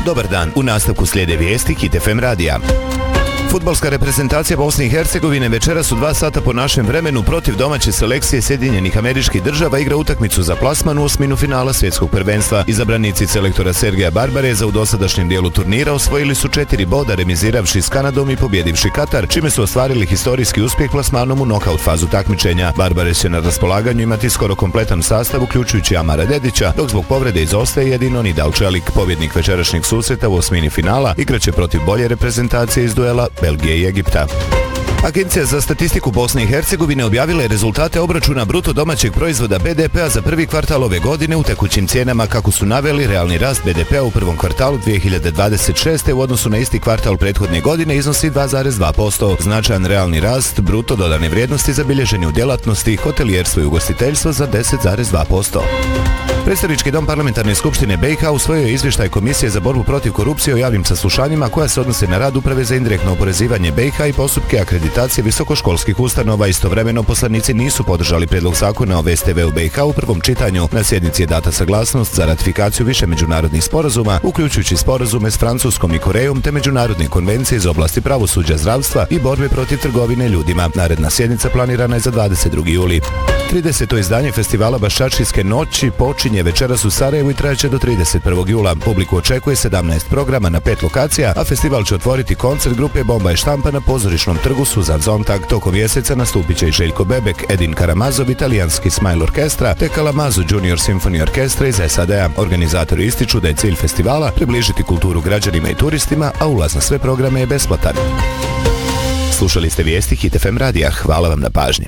Dobar dan, u nastavku slijede vijesti Hit FM radija. Fudbalska reprezentacija Bosne i Hercegovine večeras u 2 sata po našem vremenu protiv domaće selekcije Sjedinjenih Američkih Država igra utakmicu za plasman u osminu finala svjetskog prvenstva. Izabranici selektora Sergeja Barbareza u dosadašnjem dijelu turnira osvojili su 4 boda remiziravši s Kanadom i pobjedivši Katar, čime su ostvarili historijski uspjeh plasmanom u nokaut fazu takmičenja. Barbarez će na raspolaganju imati skoro kompletan sastav uključujući Amara Dedića, dok zbog povrede izostaje jedino Nidal Čelik. Pobjednik večerašnjeg susreta u osmini finala igraće protiv bolje reprezentacije iz duela Belgije i Egipta. Agencija za statistiku Bosne i Hercegovine objavila je rezultate obračuna bruto domaćeg proizvoda BDP-a za prvi kvartal ove godine u tekućim cijenama. Kako su naveli, realni rast BDP-a u prvom kvartalu 2026. u odnosu na isti kvartal prethodne godine iznosi 2,2%. Značajan realni rast bruto dodane vrijednosti zabilježen je u djelatnosti hotelijerstvo i ugostiteljstvo za 10,2%. Predstavnički dom parlamentarne skupštine BiH usvojio je izvještaj Komisije za borbu protiv korupcije o javnim saslušanjima koja se odnose na rad Uprave za indirektno oporezivanje BiH i postupke akreditacije visokoškolskih ustanova. Istovremeno poslanici nisu podržali prijedlog zakona o VSTV u BiH u prvom čitanju. Na sjednici je data saglasnost za ratifikaciju više međunarodnih sporazuma, uključujući sporazume s Francuskom i Korejom te međunarodne konvencije iz oblasti pravosuđa, zdravstva i borbe protiv trgovine ljudima. Naredna sjednica planirana je za 22. juli. 30. izdanje festivala Baščačijske noći počinje večeras u Sarajevu i trajeće do 31. jula. Publiku očekuje 17 programa na 5 lokacija, a festival će otvoriti koncert grupe Bomba i štampa na pozorišnom trgu Suzan Zontag. Tokom mjeseca nastupit će i Željko Bebek, Edin Karamazov, italijanski Smile Orkestra te Kalamazoo Junior Symphony Orkestra iz SAD-a. Organizatori ističu da je cilj festivala približiti kulturu građanima i turistima, a ulaz na sve programe je besplatan. Slušali ste vijesti Hit FM radija. Hvala vam na pažnji.